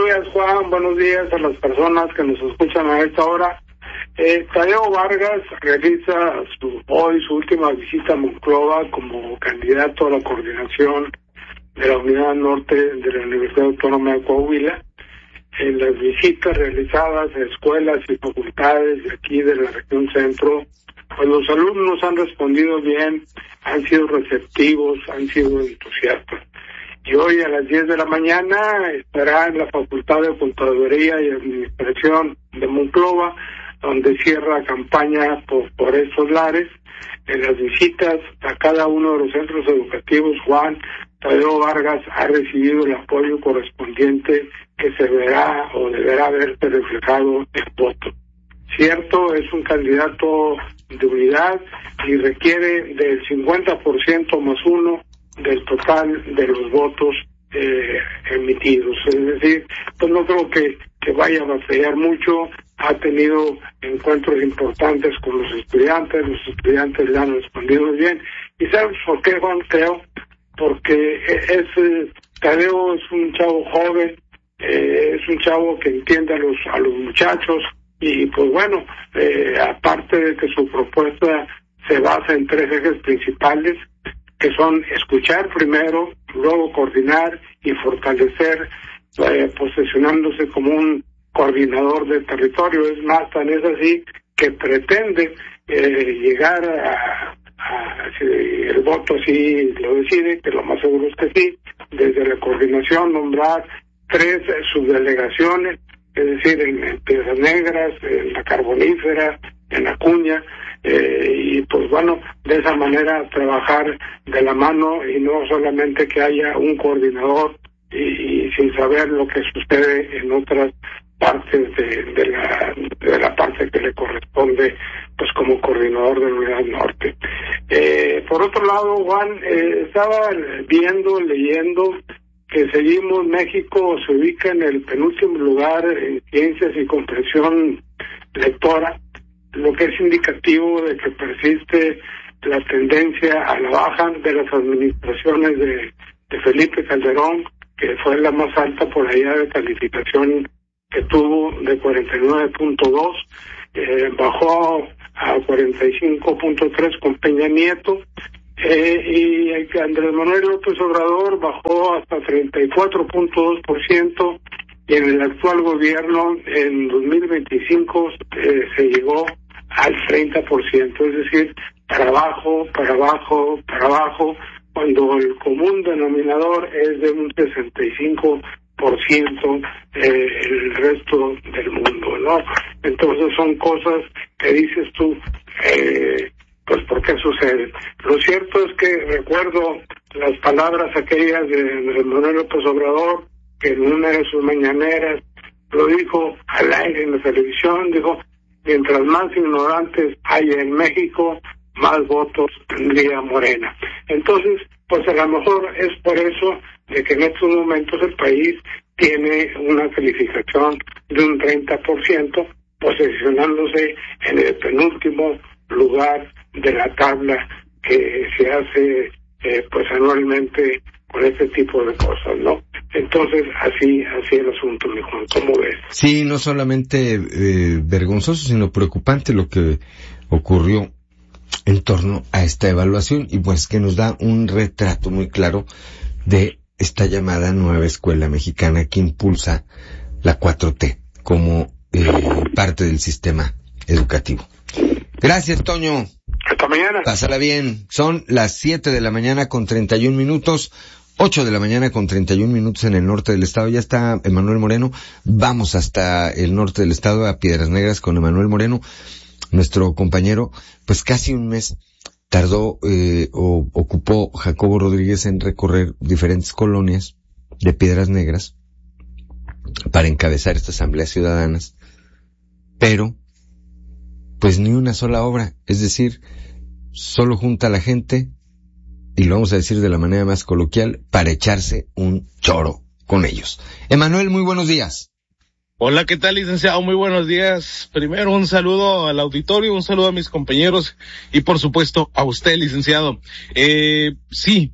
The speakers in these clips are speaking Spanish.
Buenos días, Juan. Buenos días a las personas que nos escuchan a esta hora. Tadeo Vargas realiza hoy su última visita a Monclova como candidato a la coordinación de la Unidad Norte de la Universidad Autónoma de Coahuila. En las visitas realizadas a escuelas y facultades de aquí de la región centro, pues los alumnos han respondido bien, han sido receptivos, han sido entusiastas. Y hoy a las 10 de la mañana estará en la Facultad de Contaduría y Administración de Monclova, donde cierra campaña por estos lares. En las visitas a cada uno de los centros educativos, Juan, Tadeo Vargas ha recibido el apoyo correspondiente que se verá o deberá verse reflejado en voto. Cierto, es un candidato de unidad y requiere del 50% más uno del total de los votos emitidos. Es decir, pues no creo que vaya a batallar mucho. Ha tenido encuentros importantes con los estudiantes le han respondido bien. ¿Y sabes por qué, Juan? Creo porque Tadeo es un chavo joven, es un chavo que entiende a los muchachos y pues bueno, aparte de que su propuesta se basa en 3 ejes principales, que son escuchar primero, luego coordinar y fortalecer, posicionándose como un coordinador del territorio. Es más, tan es así que pretende llegar a si el voto sí lo decide, que lo más seguro es que sí, desde la coordinación nombrar 3 subdelegaciones, es decir, en Piedras Negras, en la Carbonífera, en Acuña, y pues bueno, de esa manera trabajar de la mano y no solamente que haya un coordinador y sin saber lo que sucede en otras partes de la parte que le corresponde pues como coordinador de la Unidad Norte. Por otro lado, Juan, estaba leyendo que México se ubica en el penúltimo lugar en ciencias y comprensión lectora, lo que es indicativo de que persiste la tendencia a la baja de las administraciones de Felipe Calderón, que fue la más alta por allá de calificación que tuvo, de 49.2, bajó a 45.3 con Peña Nieto, y Andrés Manuel López Obrador bajó hasta 34.2%, y en el actual gobierno en 2025 se llegó al 30%, es decir, para abajo, cuando el común denominador es de un 65% el resto del mundo, ¿no? Entonces son cosas que dices tú, pues ¿por qué sucede? Lo cierto es que recuerdo las palabras aquellas de Manuel López Obrador, que en una de sus mañaneras lo dijo al aire en la televisión, dijo: mientras más ignorantes haya en México, más votos tendría Morena. Entonces, pues a lo mejor es por eso de que en estos momentos el país tiene una calificación de un 30%, posicionándose en el penúltimo lugar de la tabla que se hace pues anualmente con este tipo de cosas, ¿no? Entonces, así el asunto, mi Juan, ¿cómo ves? Sí, no solamente vergonzoso, sino preocupante lo que ocurrió en torno a esta evaluación, y pues que nos da un retrato muy claro de esta llamada nueva escuela mexicana que impulsa la 4T como parte del sistema educativo. Gracias, Toño. Hasta mañana. Pásala bien. Son las 7 de la mañana con 31 minutos. 8 de la mañana con 31 minutos en el norte del estado. Ya está Emanuel Moreno. Vamos hasta el norte del estado, a Piedras Negras, con Emanuel Moreno, nuestro compañero. Pues casi un mes tardó ocupó Jacobo Rodríguez en recorrer diferentes colonias de Piedras Negras para encabezar estas asambleas ciudadanas, pero pues ni una sola obra, es decir, solo junta a la gente, y lo vamos a decir de la manera más coloquial, para echarse un choro con ellos. Emanuel, muy buenos días. Hola, ¿qué tal, licenciado? Muy buenos días. Primero, un saludo al auditorio, un saludo a mis compañeros y, por supuesto, a usted, licenciado. Sí,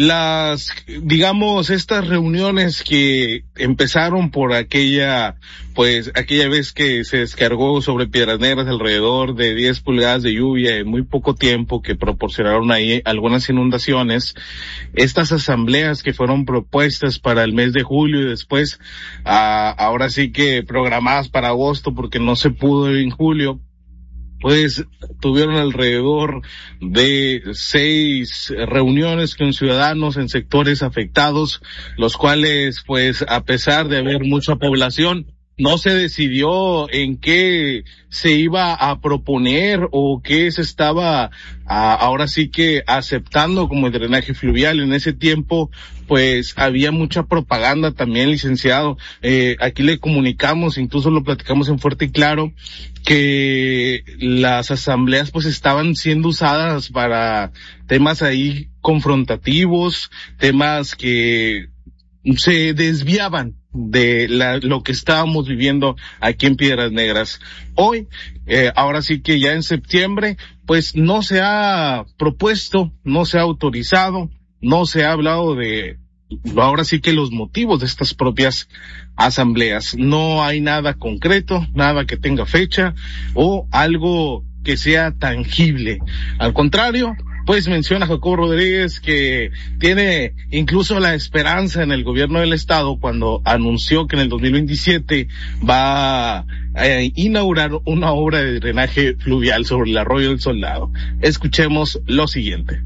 estas reuniones que empezaron por aquella vez que se descargó sobre Piedras Negras alrededor de 10 pulgadas de lluvia en muy poco tiempo, que proporcionaron ahí algunas inundaciones. Estas asambleas que fueron propuestas para el mes de julio y después, ahora sí que programadas para agosto porque no se pudo en julio, pues tuvieron alrededor de 6 reuniones con ciudadanos en sectores afectados, los cuales, pues, a pesar de haber mucha población, no se decidió en qué se iba a proponer o qué se estaba ahora sí que aceptando como el drenaje fluvial. En ese tiempo, pues, había mucha propaganda también, licenciado. Aquí le comunicamos, incluso lo platicamos en Fuerte y Claro, que las asambleas pues estaban siendo usadas para temas ahí confrontativos, temas que se desviaban de lo que estábamos viviendo aquí en Piedras Negras. Hoy, ahora sí que ya en septiembre, pues no se ha propuesto, no se ha autorizado, no se ha hablado de ahora sí que los motivos de estas propias asambleas. No hay nada concreto, nada que tenga fecha o algo que sea tangible. Al contrario, pues menciona Jacobo Rodríguez que tiene incluso la esperanza en el gobierno del estado cuando anunció que en el 2027 va a inaugurar una obra de drenaje fluvial sobre el Arroyo del Soldado. Escuchemos lo siguiente.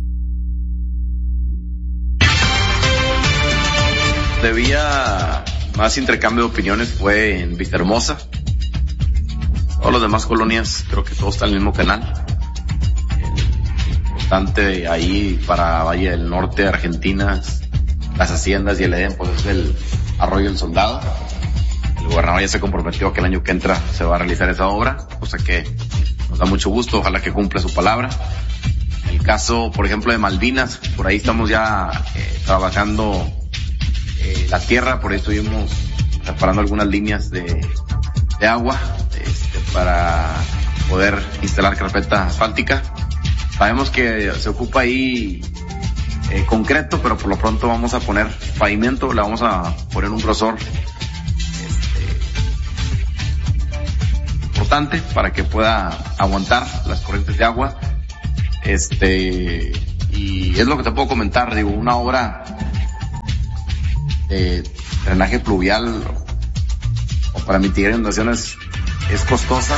Debía más intercambio de opiniones fue en Vistahermosa. Todas las demás colonias creo que todo está en el mismo canal. Importante ahí para Valle del Norte, Argentina, las haciendas y el Edén, pues es el Arroyo del Soldado. El gobernador ya se comprometió que el año que entra se va a realizar esa obra, cosa que nos da mucho gusto, ojalá que cumpla su palabra. El caso, por ejemplo, de Malvinas, por ahí estamos ya trabajando la tierra, por ahí estuvimos preparando algunas líneas de agua para poder instalar carpeta asfáltica. Sabemos que se ocupa ahí concreto, pero por lo pronto vamos a poner pavimento, le vamos a poner un grosor importante para que pueda aguantar las corrientes de agua. Y es lo que te puedo comentar, digo, una obra de drenaje pluvial o para mitigar inundaciones es costosa.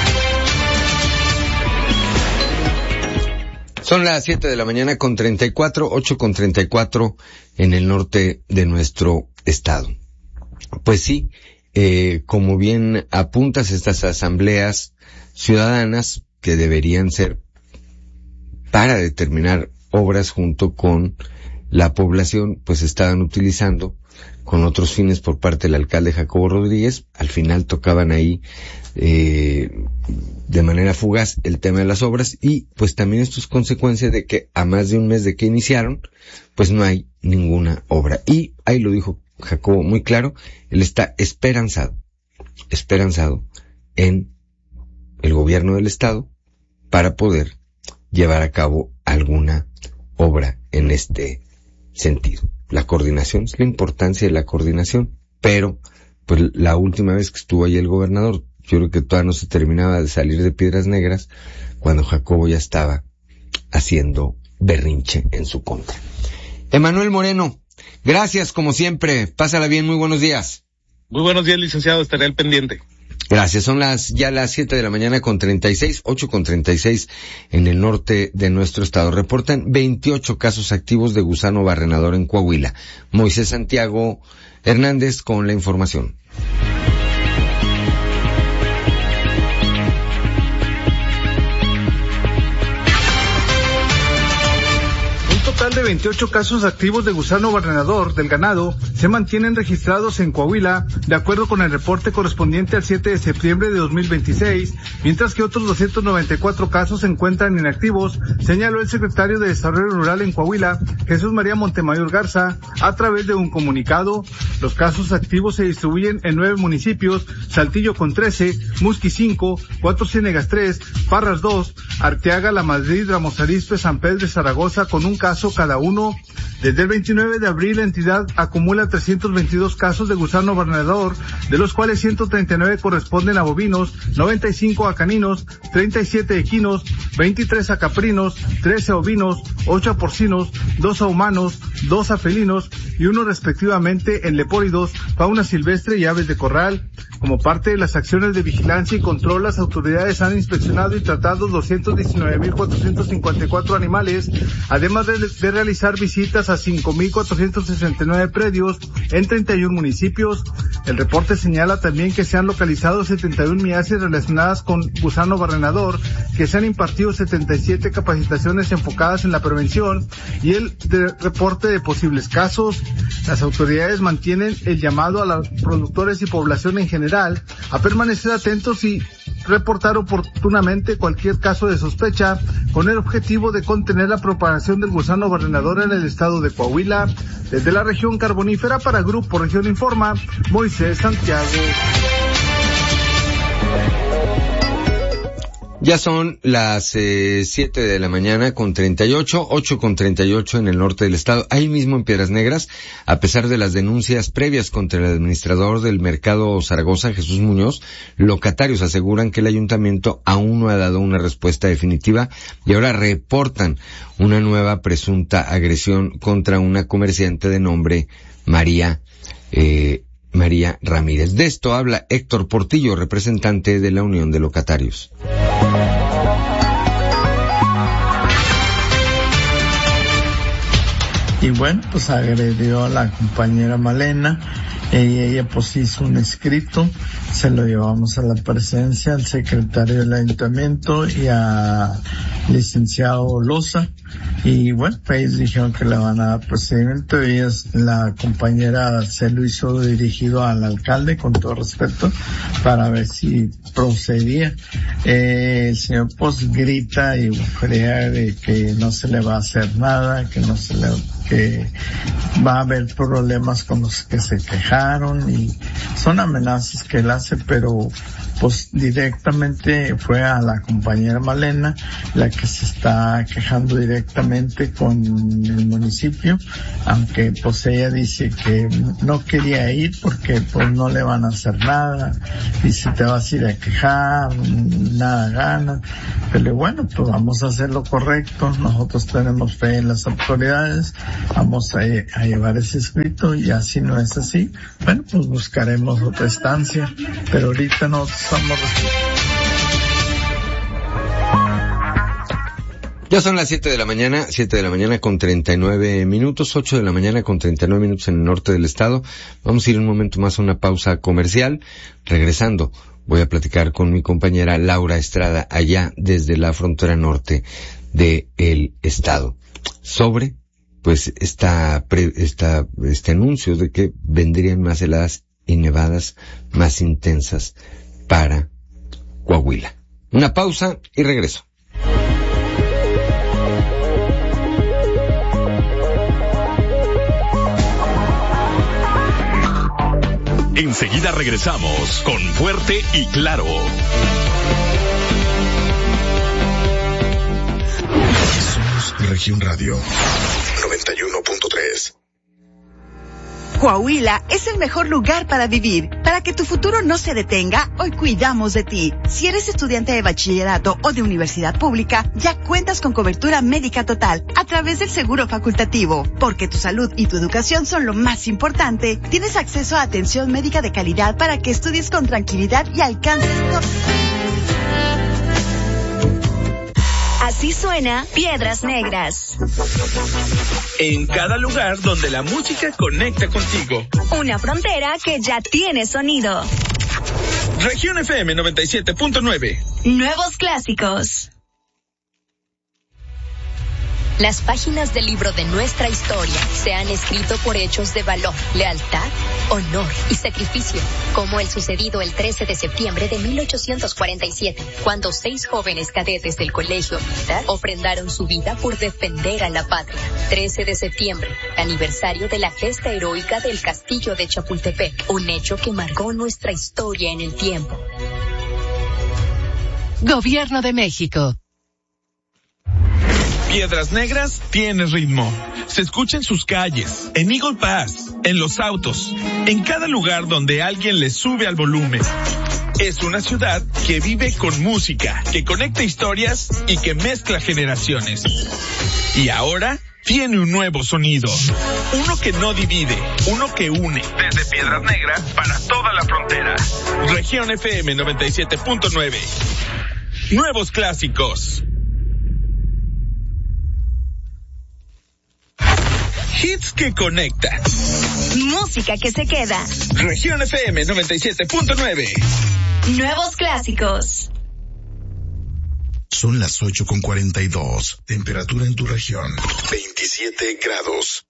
Son las 7 de la mañana con 34, 8 con 34 en el norte de nuestro estado. Pues sí, como bien apuntas, estas asambleas ciudadanas que deberían ser para determinar obras junto con la población, pues estaban utilizando con otros fines por parte del alcalde Jacobo Rodríguez. Al final tocaban ahí de manera fugaz el tema de las obras y pues también esto es consecuencia de que a más de un mes de que iniciaron, pues no hay ninguna obra. Y ahí lo dijo Jacobo muy claro, él está esperanzado en el gobierno del estado para poder llevar a cabo alguna obra en este sentido. La coordinación, es la importancia de la coordinación, pero pues la última vez que estuvo ahí el gobernador, yo creo que todavía no se terminaba de salir de Piedras Negras cuando Jacobo ya estaba haciendo berrinche en su contra. Emanuel Moreno, gracias como siempre, pásala bien, muy buenos días. Muy buenos días, licenciado, estaré al pendiente. Gracias, son las 7 de la mañana con 36, 8 con 36 en el norte de nuestro estado. Reportan 28 casos activos de gusano barrenador en Coahuila. Moisés Santiago Hernández con la información. total de 28 casos activos de gusano barrenador del ganado se mantienen registrados en Coahuila, de acuerdo con el reporte correspondiente al 7 de septiembre de 2026, mientras que otros 294 casos se encuentran inactivos, señaló el secretario de Desarrollo Rural en Coahuila, Jesús María Montemayor Garza, a través de un comunicado. Los casos activos se distribuyen en 9 municipios: Saltillo con 13, Musqui 5, Cuatro Ciénegas 3, Parras 2, Arteaga, La Madrid, Ramos Arizpe, San Pedro y Zaragoza con un caso cada uno. Desde el 29 de abril la entidad acumula 322 casos de gusano barrenador, de los cuales 139 corresponden a bovinos, 95 a caninos, 37 equinos, 23 a caprinos, 13 a ovinos, 8 a porcinos, 2 a humanos, 2 a felinos y 1 respectivamente en lepóridos, fauna silvestre y aves de corral. Como parte de las acciones de vigilancia y control, las autoridades han inspeccionado y tratado 219.454 animales, además de realizar visitas a 5.469 predios en 31 municipios. El reporte señala también que se han localizado 71 miaces relacionadas con gusano barrenador, que se han impartido 77 capacitaciones enfocadas en la prevención y el reporte de posibles casos. Las autoridades mantienen el llamado a los productores y población en general a permanecer atentos y reportar oportunamente cualquier caso de sospecha, con el objetivo de contener la propagación del gusano barrenador en el estado de Coahuila. Desde la región carbonífera para Grupo Región Informa, Moisés Santiago. Ya son las 7 de la mañana con 38, 8 con 38 en el norte del estado. Ahí mismo en Piedras Negras, a pesar de las denuncias previas contra el administrador del mercado Zaragoza, Jesús Muñoz, locatarios aseguran que el ayuntamiento aún no ha dado una respuesta definitiva y ahora reportan una nueva presunta agresión contra una comerciante de nombre María Ramírez. De esto habla Héctor Portillo, representante de la Unión de Locatarios. Y bueno, pues agredió a la compañera Malena, y ella pues hizo un escrito, se lo llevamos a la presencia al secretario del ayuntamiento y a licenciado Loza, y bueno, pues ellos dijeron que le van a dar procedimiento, y la compañera se lo hizo dirigido al alcalde, con todo respeto, para ver si procedía. El señor pues grita y crea de que no se le va a hacer nada, que va a haber problemas con los que se quejaron, y son amenazas que él hace, pero pues directamente fue a la compañera Malena la que se está quejando directamente con el municipio, aunque pues ella dice que no quería ir porque pues no le van a hacer nada, dice te vas a ir a quejar, nada gana, pero bueno, pues vamos a hacer lo correcto, nosotros tenemos fe en las autoridades, vamos a llevar ese escrito, y así no es así, bueno, pues buscaremos otra instancia, pero ahorita no estamos. Ya son las 7 de la mañana con 39 minutos, 8 de la mañana con 39 minutos en el norte del estado. Vamos a ir un momento más a una pausa comercial. Regresando, voy a platicar con mi compañera Laura Estrada, allá desde la frontera norte del estado, sobre pues este anuncio de que vendrían más heladas y nevadas más intensas para Coahuila. Una pausa y regreso. Enseguida regresamos con Fuerte y Claro. Somos Región Radio 91.3. Coahuila es el mejor lugar para vivir. Para que tu futuro no se detenga, hoy cuidamos de ti. Si eres estudiante de bachillerato o de universidad pública, ya cuentas con cobertura médica total a través del seguro facultativo. Porque tu salud y tu educación son lo más importante, tienes acceso a atención médica de calidad para que estudies con tranquilidad y alcances todo. Así suena Piedras Negras. En cada lugar donde la música conecta contigo. Una frontera que ya tiene sonido. Región FM 97.9. Nuevos clásicos. Las páginas del libro de nuestra historia se han escrito por hechos de valor, lealtad, honor y sacrificio, como el sucedido el 13 de septiembre de 1847, cuando 6 jóvenes cadetes del Colegio Militar ofrendaron su vida por defender a la patria. 13 de septiembre, aniversario de la gesta heroica del Castillo de Chapultepec, un hecho que marcó nuestra historia en el tiempo. Gobierno de México. Piedras Negras tiene ritmo. Se escucha en sus calles, en Eagle Pass, en los autos, en cada lugar donde alguien le sube al volumen. Es una ciudad que vive con música, que conecta historias y que mezcla generaciones. Y ahora tiene un nuevo sonido. Uno que no divide, uno que une. Desde Piedras Negras para toda la frontera. Región FM 97.9. Nuevos clásicos. Hits que conectan. Música que se queda. Región FM 97.9. Nuevos clásicos. Son las 8:42. Temperatura en tu región, 27 grados.